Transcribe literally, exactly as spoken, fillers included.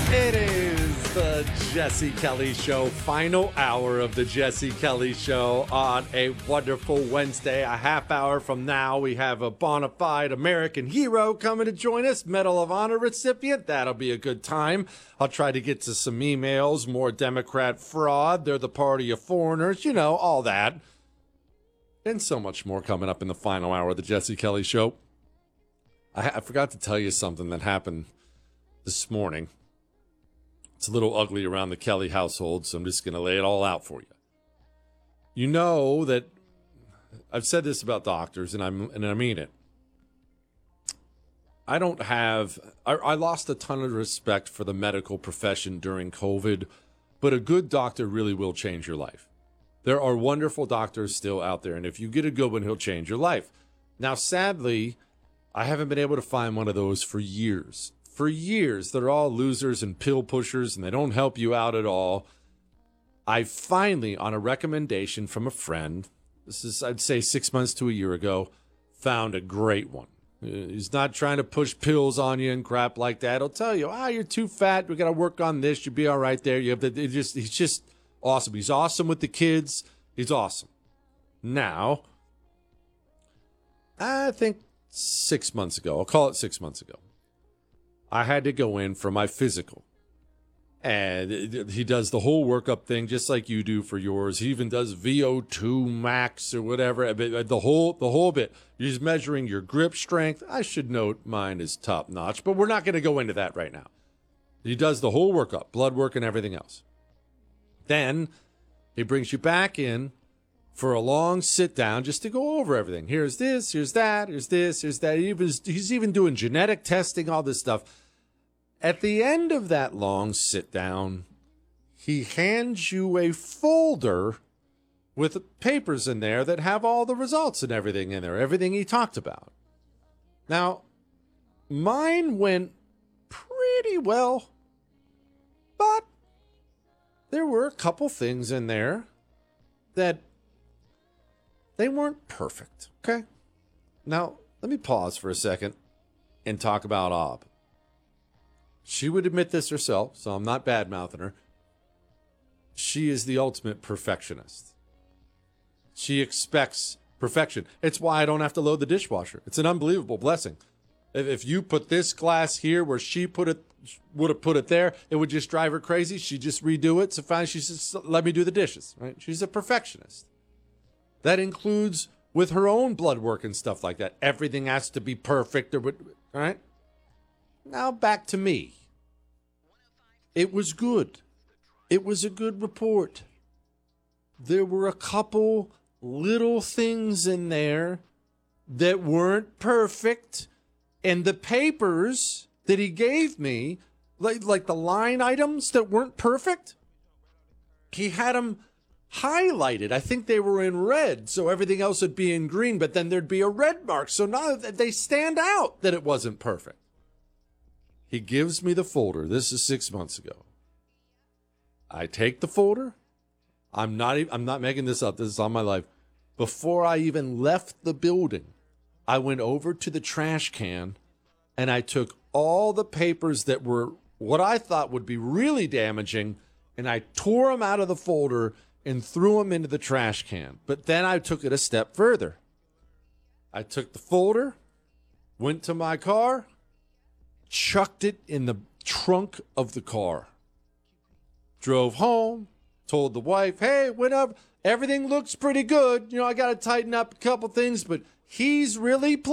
It is the Jesse Kelly Show, final hour of the Jesse Kelly Show on a wonderful Wednesday. A half hour from now, we have a bona fide American hero coming to join us, Medal of Honor recipient. That'll be a good time. I'll try to get to some emails, more Democrat fraud. They're the party of foreigners, you know, all that. And so much more coming up in the final hour of the Jesse Kelly Show. I, I forgot to tell you something that happened this morning. It's a little ugly around the Kelly household, so I'm just going to lay it all out for you. You know that I've said this about doctors, and I'm and I mean it. I don't have, I, I lost a ton of respect for the medical profession during COVID, but a good doctor really will change your life. There are wonderful doctors still out there, and if you get a good one, he'll change your life. Now, sadly, I haven't been able to find one of those for years. For years, they're all losers and pill pushers, and they don't help you out at all. I finally, on a recommendation from a friend, this is, I'd say, six months to a year ago, found a great one. He's not trying to push pills on you and crap like that. He'll tell you, ah, you're too fat. We got to work on this. You'll be all right there. You have to, it just, he's just awesome. He's awesome with the kids. He's awesome. Now, I think six months ago, I'll call it six months ago, I had to go in for my physical. And he does the whole workup thing just like you do for yours. He even does V O two max or whatever. The whole the whole bit. He's measuring your grip strength. I should note mine is top notch, but we're not going to go into that right now. He does the whole workup, blood work and everything else. Then he brings you back in for a long sit down just to go over everything. Here's this, here's that, here's this, here's that. He was, he's even doing genetic testing, all this stuff. At the end of that long sit down, he hands you a folder with papers in there that have all the results and everything in there, everything he talked about. Now, mine went pretty well, but there were a couple things in there that they weren't perfect, okay? Now, let me pause for a second and talk about Ob. She would admit this herself, so I'm not bad-mouthing her. She is the ultimate perfectionist. She expects perfection. It's why I don't have to load the dishwasher. It's an unbelievable blessing. If, if you put this glass here where she put it, would have put it there, it would just drive her crazy. She'd just redo it. So finally she says, let me do the dishes, right? She's a perfectionist. That includes with her own blood work and stuff like that. Everything has to be perfect. Or, all right? Now back to me. It was good. It was a good report. There were a couple little things in there that weren't perfect. And the papers that he gave me, like, like the line items that weren't perfect, he had them highlighted. I think they were in red, so everything else would be in green, but then there'd be a red mark. So now they stand out that it wasn't perfect. He gives me the folder. This is six months ago. I take the folder. I'm not even, I'm not making this up. This is on my life. Before I even left the building, I went over to the trash can and I took all the papers that were what I thought would be really damaging, and I tore them out of the folder and threw them into the trash can. But then I took it a step further. I took the folder, went to my car, chucked it in the trunk of the car. Drove home, told the wife, hey, whatever, everything looks pretty good. You know, I got to tighten up a couple things, but he's really pleased.